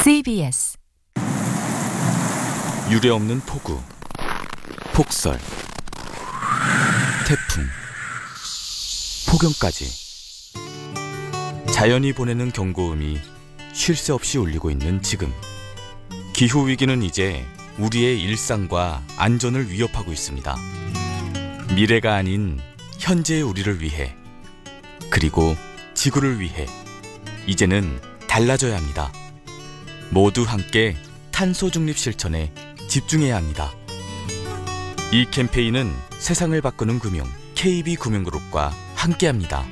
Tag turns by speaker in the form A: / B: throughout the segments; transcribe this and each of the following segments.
A: CBS
B: 유례없는 폭우, 폭설, 태풍, 폭염까지 자연이 보내는 경고음이 쉴 새 없이 울리고 있는 지금. 기후위기는 이제 우리의 일상과 안전을 위협하고 있습니다. 미래가 아닌 현재의 우리를 위해, 그리고 지구를 위해 이제는 달라져야 합니다. 모두 함께 탄소 중립 실천에 집중해야 합니다. 이 캠페인은 세상을 바꾸는 금융 KB금융그룹과 함께합니다.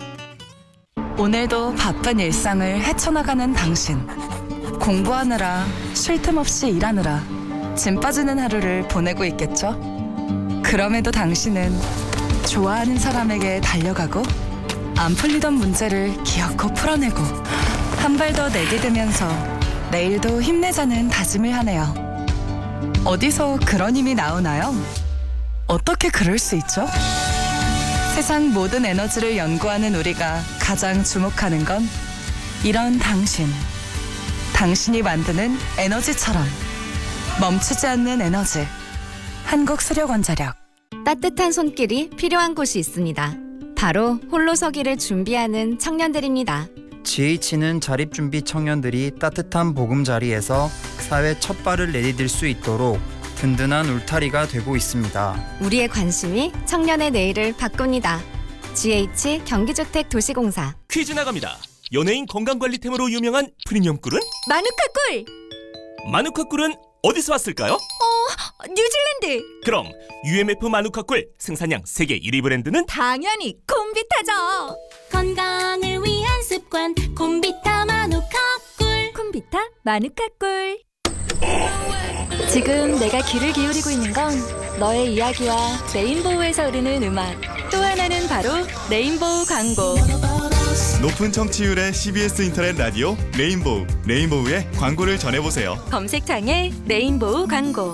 A: 오늘도 바쁜 일상을 헤쳐나가는 당신. 공부하느라, 쉴 틈 없이 일하느라 짐 빠지는 하루를 보내고 있겠죠? 그럼에도 당신은 좋아하는 사람에게 달려가고 안 풀리던 문제를 기어코 풀어내고 한 발 더 내디디면서 내일도 힘내자는 다짐을 하네요. 어디서 그런 힘이 나오나요? 어떻게 그럴 수 있죠? 세상 모든 에너지를 연구하는 우리가 가장 주목하는 건 이런 당신. 당신이 만드는 에너지처럼 멈추지 않는 에너지. 한국수력원자력.
C: 따뜻한 손길이 필요한 곳이 있습니다. 바로 홀로 서기를 준비하는 청년들입니다.
D: GH는 자립준비 청년들이 따뜻한 보금자리에서 사회 첫 발을 내디딜 수 있도록 든든한 울타리가 되고 있습니다.
C: 우리의 관심이 청년의 내일을 바꿉니다. GH 경기주택도시공사.
E: 퀴즈 나갑니다. 연예인 건강관리템으로 유명한 프리미엄 꿀은?
F: 마누카 꿀!
E: 마누카 꿀은 어디서 왔을까요?
F: 뉴질랜드!
E: 그럼 UMF 마누카 꿀 생산량 세계 1위 브랜드는?
F: 당연히 콤비타죠! 건강을 위한 습관 콤비타 마누카 꿀! 콤비타 마누카 꿀! 지금 내가 귀를 기울이고 있는 건 너의 이야기와 레인보우에서 흐르는 음악. 또 하나는 바로 레인보우 광고.
G: 높은 청취율의 CBS 인터넷 라디오 레인보우. 레인보우의 광고를 전해보세요.
F: 검색창에 레인보우 광고.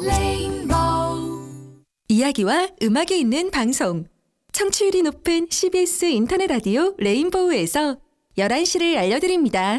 F: 이야기와 음악이 있는 방송. 청취율이 높은 CBS 인터넷 라디오 레인보우에서 11시를 알려드립니다.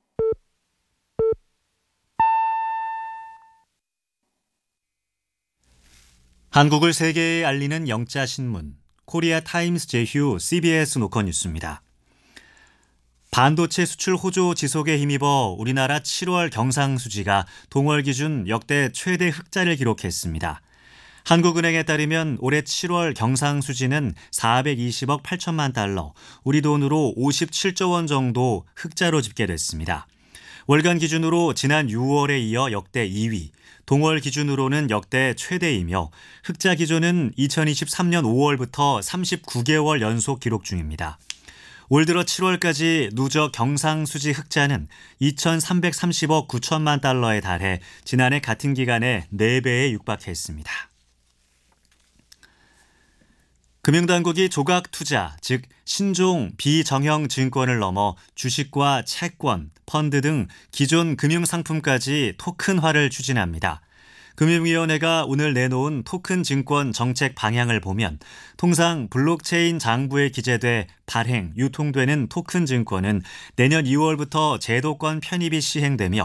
H: 한국을 세계에 알리는 영자신문 코리아 타임스 제휴 CBS 노컷 뉴스입니다. 반도체 수출 호조 지속에 힘입어 우리나라 7월 경상수지가 동월 기준 역대 최대 흑자를 기록했습니다. 한국은행에 따르면 올해 7월 경상수지는 420억 8천만 달러, 우리 돈으로 57조 원 정도 흑자로 집계됐습니다. 월간 기준으로 지난 6월에 이어 역대 2위, 동월 기준으로는 역대 최대이며 흑자 기조는 2023년 5월부터 39개월 연속 기록 중입니다. 올 들어 7월까지 누적 경상수지 흑자는 2,330억 9천만 달러에 달해 지난해 같은 기간의 4배에 육박했습니다. 금융당국이 조각 투자, 즉 신종 비정형 증권을 넘어 주식과 채권, 펀드 등 기존 금융상품까지 토큰화를 추진합니다. 금융위원회가 오늘 내놓은 토큰 증권 정책 방향을 보면 통상 블록체인 장부에 기재돼 발행, 유통되는 토큰 증권은 내년 2월부터 제도권 편입이 시행되며